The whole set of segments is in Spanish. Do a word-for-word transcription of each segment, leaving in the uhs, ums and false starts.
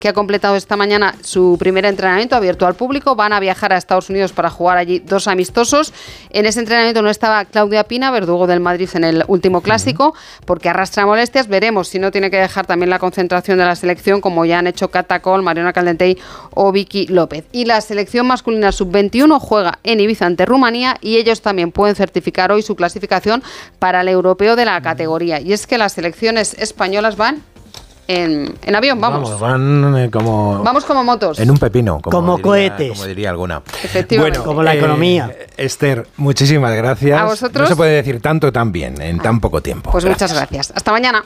que ha completado esta mañana su primer entrenamiento abierto al público. Van a viajar a Estados Unidos para jugar allí dos amistosos. En ese entrenamiento no estaba Claudia Pina, verdugo del Madrid en el último clásico, uh-huh. porque arrastra molestias. Veremos si no tiene que dejar también la concentración de la selección, como ya han hecho Cata Col, Mariona Caldentey o Vicky López. Y la selección masculina sub veintiuno juega en Ibiza ante Rumanía y ellos también pueden certificar hoy su clasificación para el europeo de la categoría. Y es que las selecciones españolas van En, en avión, vamos. Vamos, van eh, como... Vamos como motos. En un pepino. Como, como diría, cohetes. Como diría alguna. Efectivamente. Bueno, como la eh, economía. Esther, muchísimas gracias. ¿A vosotros? No se puede decir tanto tan bien en ah. tan poco tiempo. Pues gracias. muchas gracias. Hasta mañana.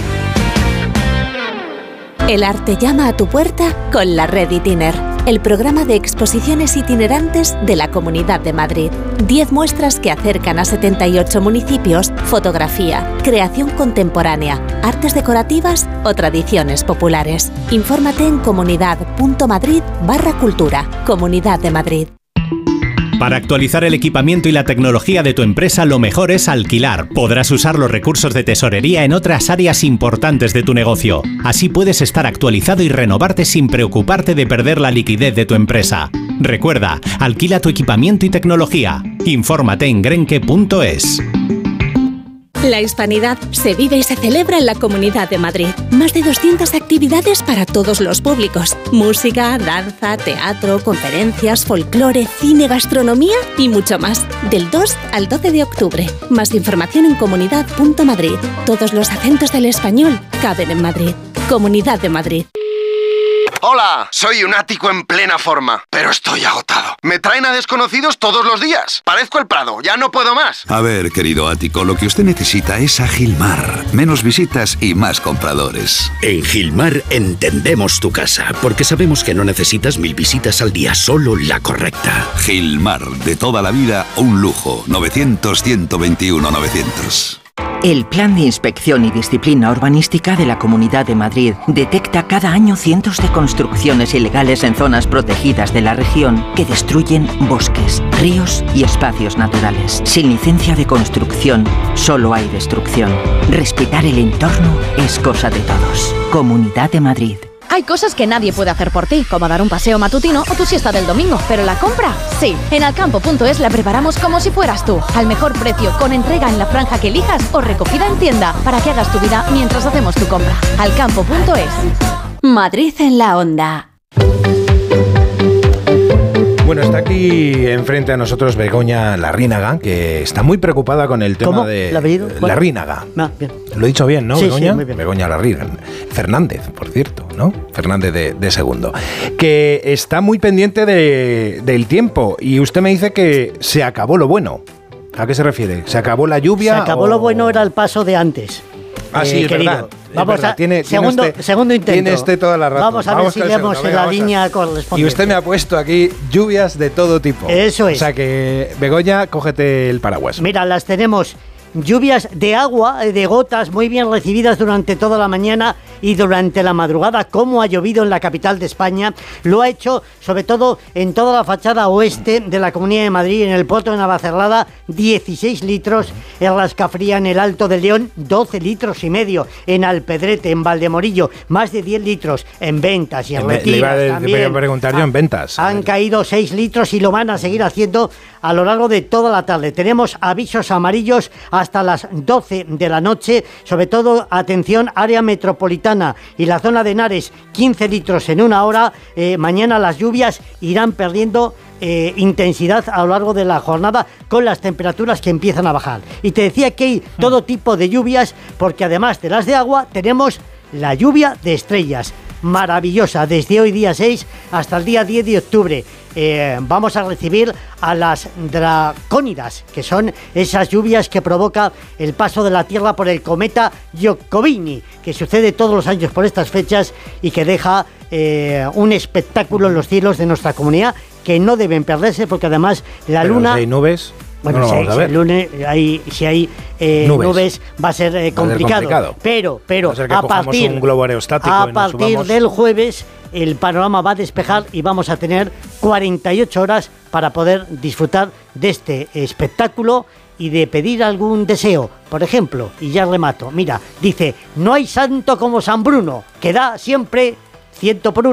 El arte llama a tu puerta con la Red Itiner, el programa de exposiciones itinerantes de la Comunidad de Madrid. Diez muestras que acercan a setenta y ocho municipios, fotografía, creación contemporánea, artes decorativas o tradiciones populares. Infórmate en comunidad.madrid barra cultura. Comunidad de Madrid. Para actualizar el equipamiento y la tecnología de tu empresa, lo mejor es alquilar. Podrás usar los recursos de tesorería en otras áreas importantes de tu negocio. Así puedes estar actualizado y renovarte sin preocuparte de perder la liquidez de tu empresa. Recuerda, alquila tu equipamiento y tecnología. Infórmate en grenke punto es. La hispanidad se vive y se celebra en la Comunidad de Madrid. Más de doscientas actividades para todos los públicos. Música, danza, teatro, conferencias, folclore, cine, gastronomía y mucho más. Del dos al doce de octubre. Más información en comunidad punto madrid. Todos los acentos del español caben en Madrid. Comunidad de Madrid. Hola, soy un ático en plena forma, pero estoy agotado. Me traen a desconocidos todos los días. Parezco el Prado, ya no puedo más. A ver, querido ático, lo que usted necesita es a Gilmar. Menos visitas y más compradores. En Gilmar entendemos tu casa, porque sabemos que no necesitas mil visitas al día, solo la correcta. Gilmar, de toda la vida, un lujo. novecientos, ciento veintiuno, novecientos. El Plan de Inspección y Disciplina Urbanística de la Comunidad de Madrid detecta cada año cientos de construcciones ilegales en zonas protegidas de la región que destruyen bosques, ríos y espacios naturales. Sin licencia de construcción, solo hay destrucción. Respetar el entorno es cosa de todos. Comunidad de Madrid. Hay cosas que nadie puede hacer por ti, como dar un paseo matutino o tu siesta del domingo, pero la compra, sí. En alcampo punto es la preparamos como si fueras tú, al mejor precio, con entrega en la franja que elijas o recogida en tienda, para que hagas tu vida mientras hacemos tu compra. alcampo punto es. Madrid en la onda. Bueno, está aquí enfrente a nosotros Begoña Larrínaga, que está muy preocupada con el tema ¿Cómo? de... ¿La apellido? Larrínaga. Ah, bien. Lo he dicho bien, ¿no, sí, Begoña? Sí, muy bien. Begoña Larrínaga. Fernández, por cierto, ¿no? Fernández de, de segundo. Que está muy pendiente de, del tiempo y usted me dice que se acabó lo bueno. ¿A qué se refiere? ¿Se acabó la lluvia? Se acabó o... lo bueno, era el paso de antes. Ah, sí, eh, es querido. verdad. Vamos es verdad. a Tiene, segundo, tiene usted, segundo intento. Tiene usted toda la razón. Vamos a ver vamos si leemos leemos en la línea correspondiente. Y usted me ha puesto aquí lluvias de todo tipo. Eso es. O sea que, Begoña, cógete el paraguas. Mira, las tenemos. Lluvias de agua, de gotas, muy bien recibidas durante toda la mañana y durante la madrugada, como ha llovido en la capital de España. Lo ha hecho, sobre todo, en toda la fachada oeste de la Comunidad de Madrid, en el Puerto de Navacerrada, dieciséis litros, en Rascafría, en el Alto del León, doce litros y medio, en Alpedrete, en Valdemorillo, más de diez litros, en Ventas y en Retiras. Le iba a, también, iba a preguntar yo en Ventas. Han caído seis litros y lo van a seguir haciendo a lo largo de toda la tarde. Tenemos avisos amarillos hasta las doce de la noche, sobre todo, atención, área metropolitana y la zona de Henares, quince litros en una hora. Eh, mañana las lluvias irán perdiendo eh, intensidad a lo largo de la jornada con las temperaturas que empiezan a bajar. Y te decía que hay todo tipo de lluvias, porque además de las de agua, tenemos la lluvia de estrellas. Maravillosa, desde hoy día seis hasta el día diez de octubre. Eh, vamos a recibir a las dracónidas, que son esas lluvias que provoca el paso de la Tierra por el cometa Giacobini, que sucede todos los años por estas fechas y que deja eh, un espectáculo en los cielos de nuestra comunidad que no deben perderse, porque además la Pero luna... Si hay nubes... Bueno, no si, hay, si, hay lunes, hay, si hay eh, nubes. nubes va a ser eh, complicado. complicado. Pero, pero a partir, un globo aerostático a partir del jueves el panorama va a despejar y vamos a tener cuarenta y ocho horas para poder disfrutar de este espectáculo y de pedir algún deseo. Por ejemplo, y ya remato, mira, dice, no hay santo como San Bruno, que da siempre ciento por uno.